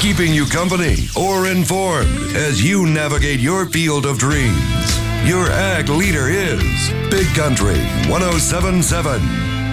keeping you company or informed as you navigate your field of dreams. Your ag leader is Big Country 107.7.